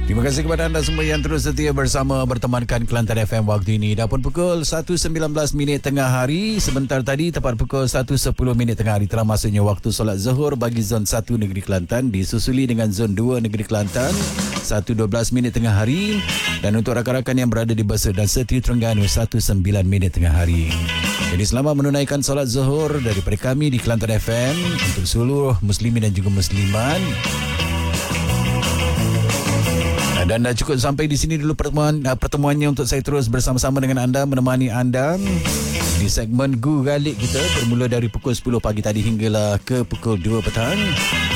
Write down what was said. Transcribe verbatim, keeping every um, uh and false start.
Terima kasih kepada anda semua yang terus setia bersama bertemankan Kelantan F M waktu ini. Dah pun pukul satu sembilan belas minit tengah hari. Sebentar tadi tepat pukul satu sepuluh minit tengah hari telah masuknya waktu solat Zuhur bagi zon satu Negeri Kelantan, disusuli dengan zon dua Negeri Kelantan satu dua belas minit tengah hari, dan untuk rakan-rakan yang berada di Besar dan Setiu Terengganu satu sembilan minit tengah hari. Jadi selamat menunaikan solat Zuhur daripada kami di Kelantan F M untuk seluruh muslimin dan juga musliman. Dan dah cukup sampai di sini dulu pertemuan pertemuannya untuk saya terus bersama-sama dengan anda, menemani anda di segmen Gu Galik kita bermula dari pukul sepuluh pagi tadi hinggalah ke pukul dua petang.